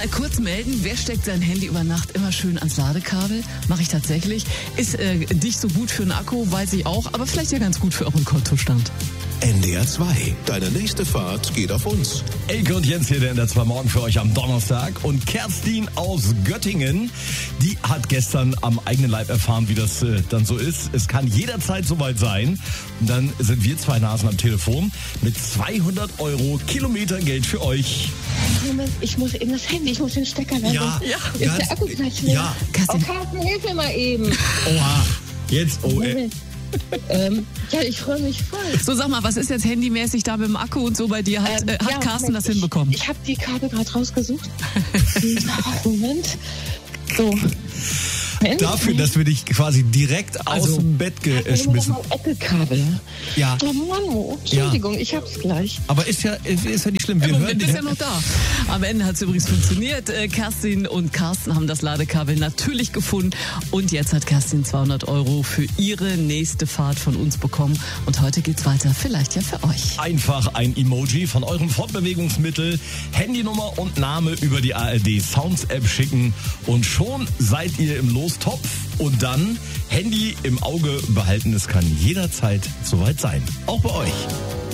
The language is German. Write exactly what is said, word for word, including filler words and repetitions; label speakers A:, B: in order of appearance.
A: Mal kurz melden, wer steckt sein Handy über Nacht immer schön ans Ladekabel? Mache ich tatsächlich. Ist äh, nicht so gut für den Akku, weiß ich auch, aber vielleicht ja ganz gut für euren Kontostand.
B: N D R zwei. Deine nächste Fahrt geht auf uns.
C: Elke und Jens hier, der N D R zwei Morgen für euch am Donnerstag. Und Kerstin aus Göttingen, die hat gestern am eigenen Leib erfahren, wie das äh, dann so ist. Es kann jederzeit soweit sein. Und dann sind wir zwei Nasen am Telefon mit zweihundert Euro Kilometergeld für euch.
D: Moment, ich muss eben das Handy, ich muss den Stecker lassen.
C: Ja,
D: Ist
C: ganz-
D: der Akku gleich leer?
C: ja.
D: Oh, Carsten, hilf mir mal eben.
C: Oha, jetzt, oh, äh,
D: Moment. ähm, ja, ich freue mich voll.
A: So, sag mal, was ist jetzt handymäßig da mit dem Akku und so bei dir? Hat,
D: Ähm,
A: äh, hat
D: ja,
A: Carsten
D: Moment,
A: das hinbekommen?
D: Ich, ich habe die Kabel gerade rausgesucht. Moment. So.
C: dafür, dass wir dich quasi direkt aus
A: Also,
C: dem Bett geschmissen.
D: Apple-Kabel.
C: Ja,
D: Oh Mann, oh. Entschuldigung, ich hab's gleich.
C: aber ist ja, ist ja nicht schlimm. Wir
A: Der
C: hören
A: Moment
C: dich.
A: ist ja noch da. Am Ende hat es übrigens funktioniert. Äh, Kerstin und Carsten haben das Ladekabel natürlich gefunden. Und jetzt hat Kerstin zweihundert Euro für ihre nächste Fahrt von uns bekommen. Und heute geht's weiter. Vielleicht ja für euch.
C: Einfach ein Emoji von eurem Fortbewegungsmittel, Handynummer und Name über die A R D Sounds App schicken und schon seid ihr im Lostopf und dann Handy im Auge behalten. Es kann jederzeit soweit sein. Auch bei euch.